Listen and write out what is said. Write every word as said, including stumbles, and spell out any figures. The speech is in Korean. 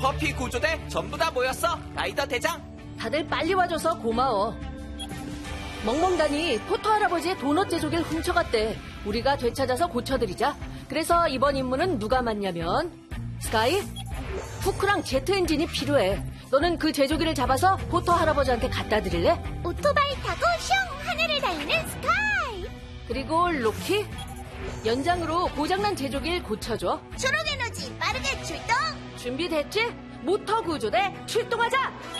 버거피 구조대 전부 다 모였어, 라이더 대장. 다들 빨리 와줘서 고마워. 멍멍단이 포터 할아버지의 도넛 제조기를 훔쳐갔대. 우리가 되찾아서 고쳐드리자. 그래서 이번 임무는 누가 맡냐면 스카이? 후크랑 제트 엔진이 필요해. 너는 그 제조기를 잡아서 포터 할아버지한테 갖다 드릴래? 오토바이 타고 슝 하늘을 달리는 스카이. 그리고 로키? 연장으로 고장난 제조기를 고쳐줘. 초록 에너지 빠르게 출동. 준비됐지? 모터 구조대 출동하자!